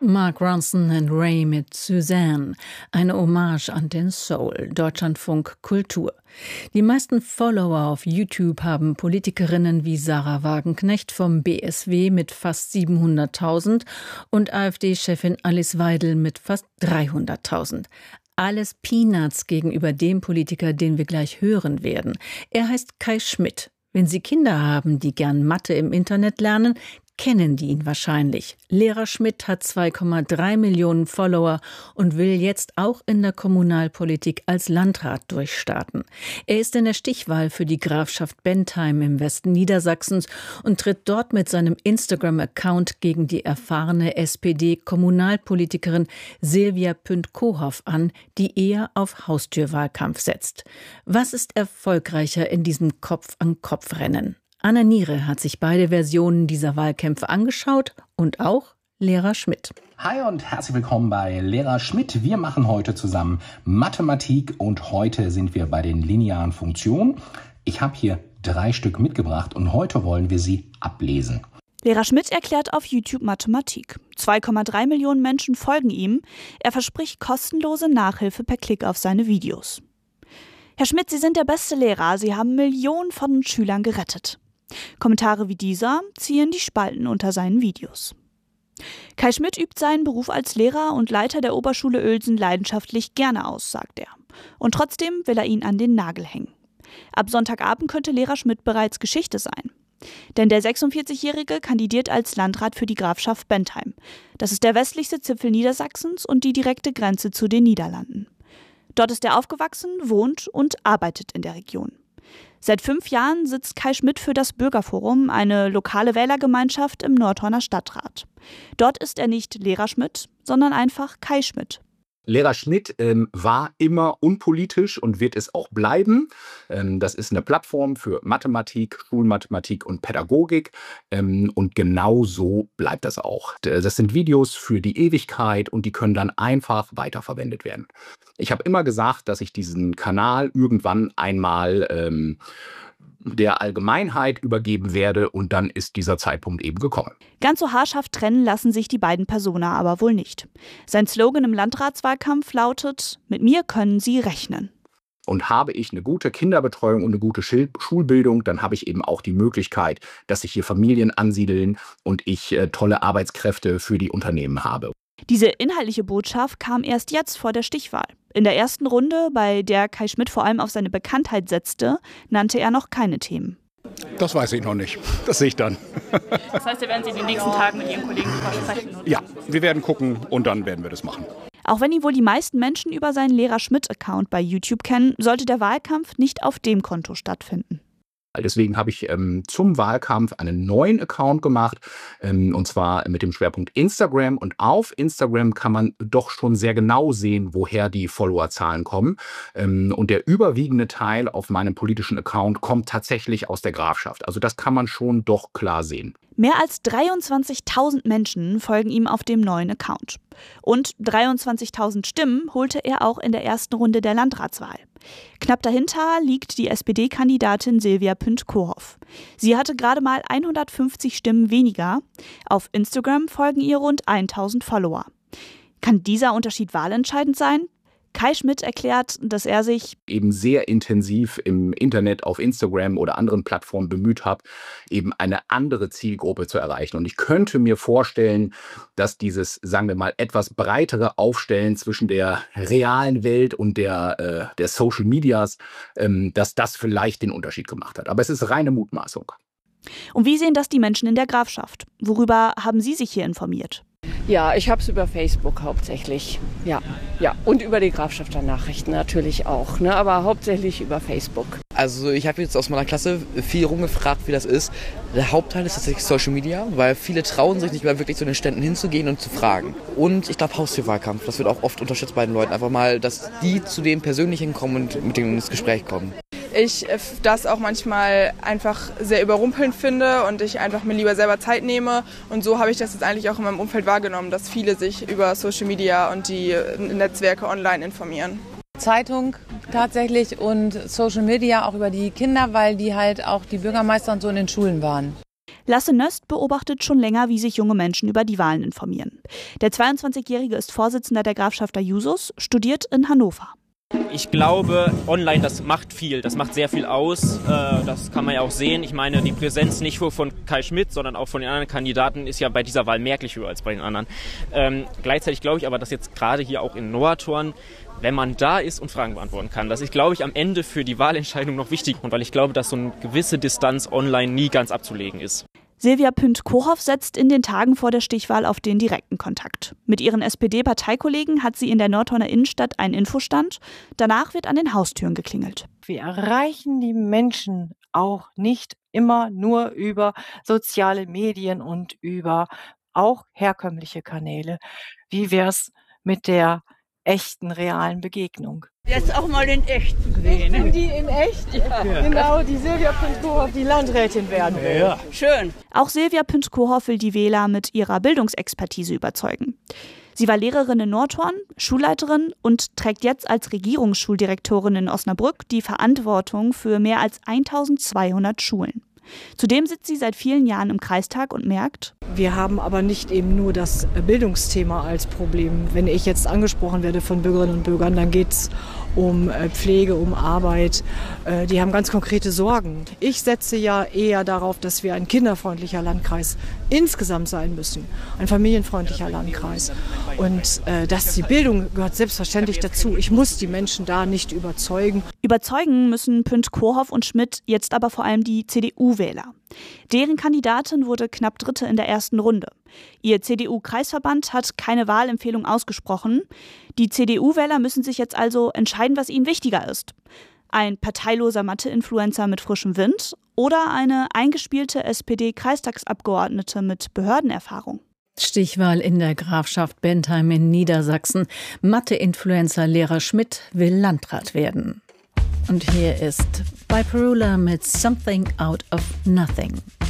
Mark Ronson and Ray mit Suzanne, eine Hommage an den Soul, Deutschlandfunk Kultur. Die meisten Follower auf YouTube haben Politikerinnen wie Sarah Wagenknecht vom BSW mit fast 700.000 und AfD-Chefin Alice Weidel mit fast 300.000. Alles Peanuts gegenüber dem Politiker, den wir gleich hören werden. Er heißt Kai Schmidt. Wenn Sie Kinder haben, die gern Mathe im Internet lernen, kennen die ihn wahrscheinlich. Lehrer Schmidt hat 2,3 Millionen Follower und will jetzt auch in der Kommunalpolitik als Landrat durchstarten. Er ist in der Stichwahl für die Grafschaft Bentheim im Westen Niedersachsens und tritt dort mit seinem Instagram-Account gegen die erfahrene SPD-Kommunalpolitikerin Silvia Pünd-Kohoff an, die eher auf Haustürwahlkampf setzt. Was ist erfolgreicher in diesem Kopf-an-Kopf-Rennen? Anna Niere hat sich beide Versionen dieser Wahlkämpfe angeschaut und auch Lehrer Schmidt. Hi und herzlich willkommen bei Lehrer Schmidt. Wir machen heute zusammen Mathematik und heute sind wir bei den linearen Funktionen. Ich habe hier 3 Stück mitgebracht und heute wollen wir sie ablesen. Lehrer Schmidt erklärt auf YouTube Mathematik. 2,3 Millionen Menschen folgen ihm. Er verspricht kostenlose Nachhilfe per Klick auf seine Videos. Herr Schmidt, Sie sind der beste Lehrer. Sie haben Millionen von Schülern gerettet. Kommentare wie dieser ziehen die Spalten unter seinen Videos. Kai Schmidt übt seinen Beruf als Lehrer und Leiter der Oberschule Uelsen leidenschaftlich gerne aus, sagt er. Und trotzdem will er ihn an den Nagel hängen. Ab Sonntagabend könnte Lehrer Schmidt bereits Geschichte sein. Denn der 46-Jährige kandidiert als Landrat für die Grafschaft Bentheim. Das ist der westlichste Zipfel Niedersachsens und die direkte Grenze zu den Niederlanden. Dort ist er aufgewachsen, wohnt und arbeitet in der Region. Seit 5 Jahren sitzt Kai Schmidt für das Bürgerforum, eine lokale Wählergemeinschaft im Nordhorner Stadtrat. Dort ist er nicht Lehrer Schmidt, sondern einfach Kai Schmidt. Lehrer Schmidt war immer unpolitisch und wird es auch bleiben. Das ist eine Plattform für Mathematik, Schulmathematik und Pädagogik. Und genau so bleibt das auch. Das sind Videos für die Ewigkeit und die können dann einfach weiterverwendet werden. Ich habe immer gesagt, dass ich diesen Kanal irgendwann einmal der Allgemeinheit übergeben werde und dann ist dieser Zeitpunkt eben gekommen. Ganz so haarscharf trennen lassen sich die beiden Persona aber wohl nicht. Sein Slogan im Landratswahlkampf lautet: Mit mir können Sie rechnen. Und habe ich eine gute Kinderbetreuung und eine gute Schulbildung, dann habe ich eben auch die Möglichkeit, dass sich hier Familien ansiedeln und ich tolle Arbeitskräfte für die Unternehmen habe. Diese inhaltliche Botschaft kam erst jetzt vor der Stichwahl. In der ersten Runde, bei der Kai Schmidt vor allem auf seine Bekanntheit setzte, nannte er noch keine Themen. Das weiß ich noch nicht. Das sehe ich dann. Das heißt, wir werden Sie in den nächsten Tagen mit Ihren Kollegen sprechen? Oder? Ja, wir werden gucken und dann werden wir das machen. Auch wenn ihn wohl die meisten Menschen über seinen Lehrer Schmidt-Account bei YouTube kennen, sollte der Wahlkampf nicht auf dem Konto stattfinden. Deswegen habe ich zum Wahlkampf einen neuen Account gemacht, und zwar mit dem Schwerpunkt Instagram. Und auf Instagram kann man doch schon sehr genau sehen, woher die Followerzahlen kommen. Und der überwiegende Teil auf meinem politischen Account kommt tatsächlich aus der Grafschaft. Also das kann man schon doch klar sehen. Mehr als 23.000 Menschen folgen ihm auf dem neuen Account. Und 23.000 Stimmen holte er auch in der ersten Runde der Landratswahl. Knapp dahinter liegt die SPD-Kandidatin Silvia Pünd-Kohoff. Sie hatte gerade mal 150 Stimmen weniger. Auf Instagram folgen ihr rund 1.000 Follower. Kann dieser Unterschied wahlentscheidend sein? Kai Schmidt erklärt, dass er sich eben sehr intensiv im Internet, auf Instagram oder anderen Plattformen bemüht habe, eben eine andere Zielgruppe zu erreichen. Und ich könnte mir vorstellen, dass dieses, sagen wir mal, etwas breitere Aufstellen zwischen der realen Welt und der Social Medias, dass das vielleicht den Unterschied gemacht hat. Aber es ist reine Mutmaßung. Und wie sehen das die Menschen in der Grafschaft? Worüber haben Sie sich hier informiert? Ja, ich habe es über Facebook hauptsächlich. Ja. Und über die Grafschafter Nachrichten natürlich auch, ne? Aber hauptsächlich über Facebook. Also ich habe jetzt aus meiner Klasse viel rumgefragt, wie das ist. Der Hauptteil ist tatsächlich Social Media, weil viele trauen sich nicht mehr wirklich zu den Ständen hinzugehen und zu fragen. Und ich glaube Haustürwahlkampf, das wird auch oft unterstützt bei den Leuten. Einfach mal, dass die zu dem persönlich hinkommen und mit denen ins Gespräch kommen. Ich das auch manchmal einfach sehr überrumpelnd finde und ich einfach mir lieber selber Zeit nehme. Und so habe ich das jetzt eigentlich auch in meinem Umfeld wahrgenommen, dass viele sich über Social Media und die Netzwerke online informieren. Zeitung tatsächlich und Social Media auch über die Kinder, weil die halt auch die Bürgermeister und so in den Schulen waren. Lasse Nöst beobachtet schon länger, wie sich junge Menschen über die Wahlen informieren. Der 22-Jährige ist Vorsitzender der Grafschafter Jusos, studiert in Hannover. Ich glaube, online, das macht viel, das macht sehr viel aus, das kann man ja auch sehen. Ich meine, die Präsenz nicht nur von Kai Schmidt, sondern auch von den anderen Kandidaten ist ja bei dieser Wahl merklich höher als bei den anderen. Gleichzeitig glaube ich aber, dass jetzt gerade hier auch in Nordhorn, wenn man da ist und Fragen beantworten kann, das ist, glaube ich, am Ende für die Wahlentscheidung noch wichtig. Und weil ich glaube, dass so eine gewisse Distanz online nie ganz abzulegen ist. Silvia Pünd-Kohoff setzt in den Tagen vor der Stichwahl auf den direkten Kontakt. Mit ihren SPD-Parteikollegen hat sie in der Nordhorner Innenstadt einen Infostand. Danach wird an den Haustüren geklingelt. Wir erreichen die Menschen auch nicht immer nur über soziale Medien und über auch herkömmliche Kanäle. Wie wär's mit der echten, realen Begegnung? Jetzt auch mal in echt sehen. Sind die in echt? Ja. Genau, die Silvia Pünd-Kohoff, die Landrätin werden will. Ja. Schön. Auch Silvia Pünd-Kohoff will die Wähler mit ihrer Bildungsexpertise überzeugen. Sie war Lehrerin in Nordhorn, Schulleiterin und trägt jetzt als Regierungsschuldirektorin in Osnabrück die Verantwortung für mehr als 1200 Schulen. Zudem sitzt sie seit vielen Jahren im Kreistag und merkt: Wir haben aber nicht eben nur das Bildungsthema als Problem. Wenn ich jetzt angesprochen werde von Bürgerinnen und Bürgern, dann geht es um Pflege, um Arbeit. Die haben ganz konkrete Sorgen. Ich setze ja eher darauf, dass wir ein kinderfreundlicher Landkreis insgesamt sein müssen. Ein familienfreundlicher Landkreis. Und die Bildung gehört selbstverständlich dazu. Ich muss die Menschen da nicht überzeugen. Überzeugen müssen Pünd-Kohoff und Schmidt jetzt aber vor allem die CDU-Wähler. Deren Kandidatin wurde knapp Dritte in der ersten Runde. Ihr CDU-Kreisverband hat keine Wahlempfehlung ausgesprochen. Die CDU-Wähler müssen sich jetzt also entscheiden, was ihnen wichtiger ist. Ein parteiloser Mathe-Influencer mit frischem Wind oder eine eingespielte SPD-Kreistagsabgeordnete mit Behördenerfahrung. Stichwahl in der Grafschaft Bentheim in Niedersachsen. Mathe-Influencer Lehrer Schmidt will Landrat werden. Und hier ist Biperula mit Something Out of Nothing.